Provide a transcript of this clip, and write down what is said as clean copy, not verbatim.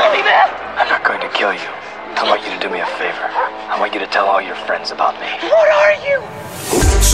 kill me, man! I'm not going to kill you. I want you to do me a favor. I want you to tell all your friends about me. What are you?